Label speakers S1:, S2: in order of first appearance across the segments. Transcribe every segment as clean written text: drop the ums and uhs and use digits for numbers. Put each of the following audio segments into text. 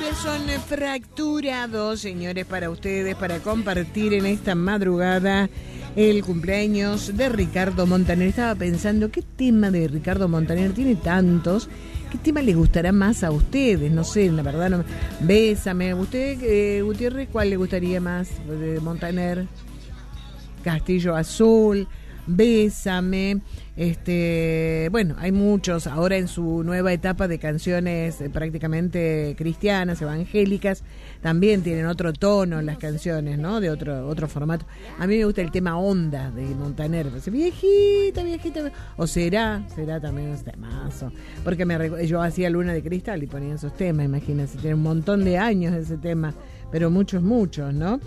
S1: Corazón fracturado, señores, para ustedes, para compartir en esta madrugada el cumpleaños de Ricardo Montaner. Estaba pensando, ¿qué tema de Ricardo Montaner tiene tantos? ¿Qué tema les gustará más a ustedes? No sé, la verdad no. Bésame. ¿Usted, Gutiérrez, cuál le gustaría más de Montaner? Castillo Azul, Bésame. Bueno, hay muchos ahora en su nueva etapa de canciones prácticamente cristianas, evangélicas, también tienen otro tono las canciones, ¿no? De otro formato. A mí me gusta el tema Onda de Montaner, viejita, o será también un temazo, porque yo hacía Luna de Cristal y ponía esos temas, imagínense, tiene un montón de años ese tema, pero muchos, ¿no?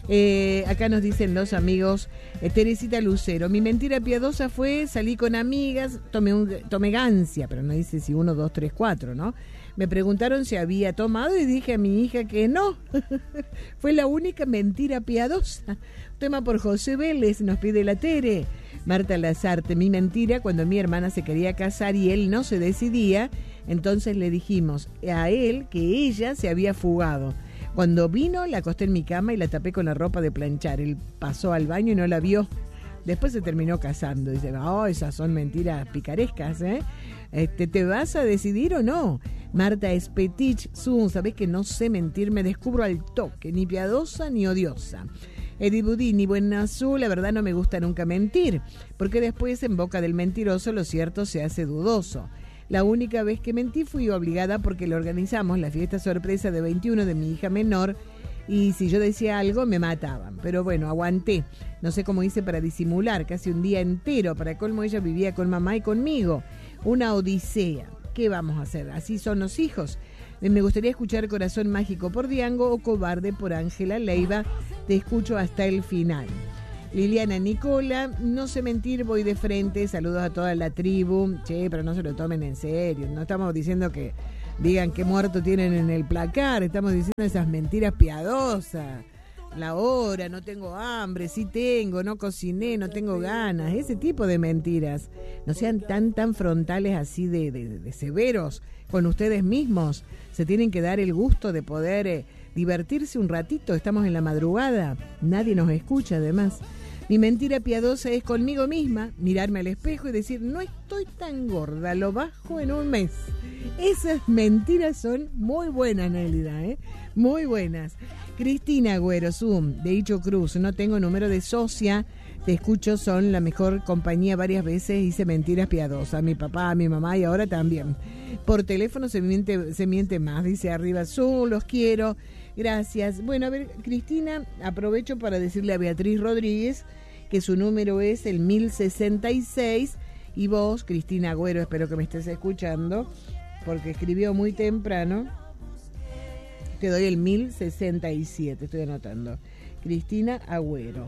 S1: Acá nos dicen los amigos, Teresita Lucero, mi mentira piadosa fue, salí con amigas, tomé gancia, pero no dice si 1, 2, 3, 4, ¿no? Me preguntaron si había tomado y dije a mi hija que no. Fue la única mentira piadosa. Tema por José Vélez, nos pide la Tere. Marta Lazarte, mi mentira cuando mi hermana se quería casar y él no se decidía, entonces le dijimos a él que ella se había fugado. Cuando vino, la acosté en mi cama y la tapé con la ropa de planchar. Él pasó al baño y no la vio. Después se terminó casando. Dice, esas son mentiras picarescas, ¿eh? ¿Te vas a decidir o no? Marta Espetich, sabés que no sé mentir, me descubro al toque, ni piadosa ni odiosa. Eddie Budini, buena azul, la verdad no me gusta nunca mentir, porque después en boca del mentiroso lo cierto se hace dudoso. La única vez que mentí fui obligada porque le organizamos la fiesta sorpresa de 21 de mi hija menor y si yo decía algo me mataban. Pero bueno, aguanté. No sé cómo hice para disimular, casi un día entero. Para colmo ella vivía con mamá y conmigo. Una odisea. ¿Qué vamos a hacer? Así son los hijos. Me gustaría escuchar Corazón Mágico por Diango o Cobarde por Ángela Leiva. Te escucho hasta el final. Liliana Nicola, no sé mentir, voy de frente, saludos a toda la tribu. Che, pero no se lo tomen en serio, no estamos diciendo que digan qué muerto tienen en el placar, estamos diciendo esas mentiras piadosas. La hora, no tengo hambre, sí tengo, no cociné, no tengo ganas, ese tipo de mentiras. No sean tan frontales así de severos con ustedes mismos. Se tienen que dar el gusto de poder divertirse un ratito, estamos en la madrugada, nadie nos escucha además. Mi mentira piadosa es conmigo misma, mirarme al espejo y decir, no estoy tan gorda, lo bajo en un mes. Esas mentiras son muy buenas, Nélida, muy buenas. Cristina Agüero, de Hicho Cruz, no tengo número de socia, te escucho, son la mejor compañía, varias veces hice mentiras piadosas, mi papá, mi mamá y ahora también. Por teléfono se miente más, dice arriba, los quiero. Gracias. Bueno, a ver, Cristina, aprovecho para decirle a Beatriz Rodríguez que su número es el 1066 y vos, Cristina Agüero, espero que me estés escuchando porque escribió muy temprano, te doy el 1067, estoy anotando. Cristina Agüero,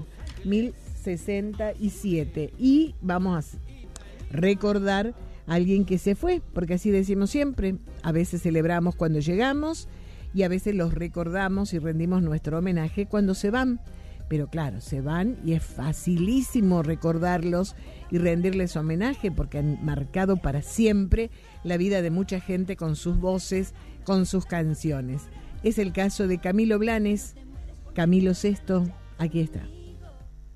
S1: 1067 y vamos a recordar a alguien que se fue, porque así decimos siempre, a veces celebramos cuando llegamos y a veces los recordamos y rendimos nuestro homenaje cuando se van. Pero claro, se van y es facilísimo recordarlos y rendirles homenaje porque han marcado para siempre la vida de mucha gente con sus voces, con sus canciones. Es el caso de Camilo Blanes, Camilo Sesto, aquí está.